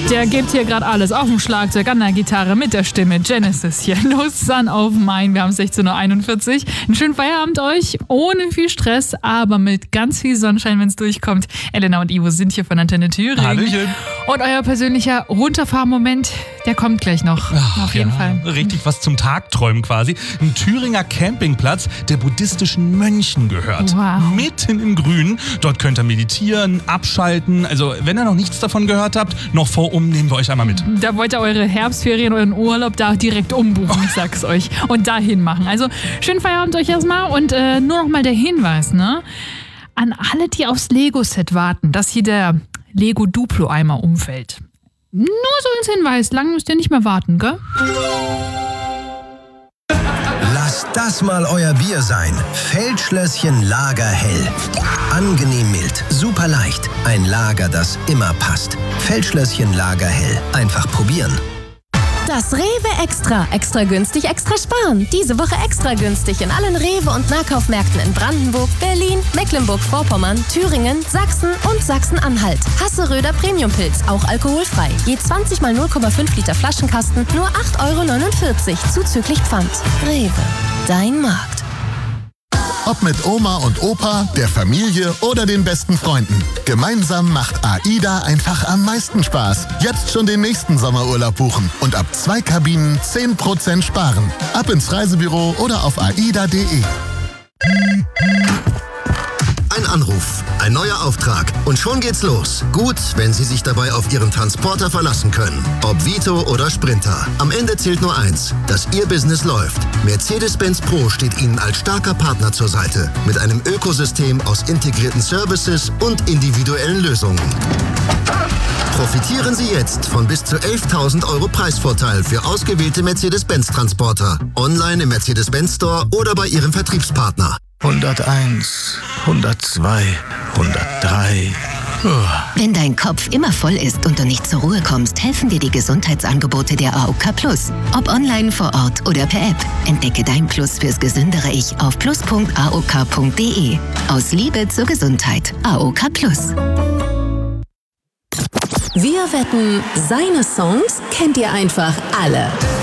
Der gibt hier gerade alles auf dem Schlagzeug, an der Gitarre, mit der Stimme. Genesis hier. Los, Sun of Mine. Wir haben 16.41 Uhr. Einen schönen Feierabend euch. Ohne viel Stress, aber mit ganz viel Sonnenschein, wenn es durchkommt. Elena und Ivo sind hier von Antenne Thüringen. Hallöchen. Und euer persönlicher Runterfahrmoment, der kommt gleich noch. Auf jeden Fall. Richtig was zum Tagträumen quasi. Ein Thüringer Campingplatz, der buddhistischen Mönchen gehört. Wow. Mitten im Grün. Dort könnt ihr meditieren, abschalten. Also wenn ihr noch nichts davon gehört habt, noch vorum nehmen wir euch einmal mit. Da wollt ihr eure Herbstferien, euren Urlaub da direkt umbuchen, ich sag's euch. Und dahin machen. Also schönen Feierabend euch erstmal und nur noch mal der Hinweis, ne? An alle, die aufs Lego-Set warten, dass hier der Lego Duplo-Eimer umfällt. Nur so als Hinweis, lang müsst ihr nicht mehr warten, gell? Lasst das mal euer Bier sein. Feldschlösschen Lagerhell. Angenehm mild, super leicht. Ein Lager, das immer passt. Feldschlösschen Lagerhell. Einfach probieren. Das Rewe Extra. Extra günstig, extra sparen. Diese Woche extra günstig in allen Rewe- und Nahkaufmärkten in Brandenburg, Berlin, Mecklenburg-Vorpommern, Thüringen, Sachsen und Sachsen-Anhalt. Hasseröder Premiumpilz, auch alkoholfrei. Je 20 mal 0,5 Liter Flaschenkasten, nur 8,49 € zuzüglich Pfand. Rewe, dein Markt. Ob mit Oma und Opa, der Familie oder den besten Freunden. Gemeinsam macht AIDA einfach am meisten Spaß. Jetzt schon den nächsten Sommerurlaub buchen und ab 2 Kabinen 10% sparen. Ab ins Reisebüro oder auf aida.de. Ein Anruf, ein neuer Auftrag und schon geht's los. Gut, wenn Sie sich dabei auf Ihren Transporter verlassen können. Ob Vito oder Sprinter. Am Ende zählt nur eins, dass Ihr Business läuft. Mercedes-Benz Pro steht Ihnen als starker Partner zur Seite. Mit einem Ökosystem aus integrierten Services und individuellen Lösungen. Profitieren Sie jetzt von bis zu 11.000 € Preisvorteil für ausgewählte Mercedes-Benz-Transporter. Online im Mercedes-Benz Store oder bei Ihrem Vertriebspartner. 101, 102, 103. Wenn dein Kopf immer voll ist und du nicht zur Ruhe kommst, helfen dir die Gesundheitsangebote der AOK Plus. Ob online, vor Ort oder per App. Entdecke dein Plus fürs gesündere Ich auf plus.aok.de. Aus Liebe zur Gesundheit. AOK Plus. Wir wetten, seine Songs kennt ihr einfach alle.